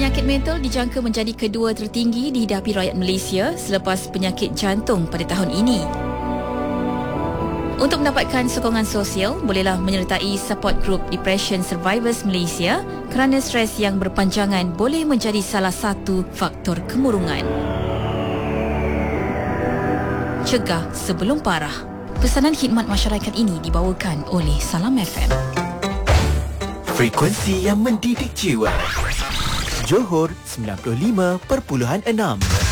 Penyakit mental dijangka menjadi kedua tertinggi dihidapi rakyat Malaysia selepas penyakit jantung pada tahun ini. Untuk mendapatkan sokongan sosial, bolehlah menyertai support group Depression Survivors Malaysia kerana stres yang berpanjangan boleh menjadi salah satu faktor kemurungan. Cegah sebelum parah. Pesanan khidmat masyarakat ini dibawakan oleh Salam FM. Frekuensi yang mendidik jiwa. Johor 95.6.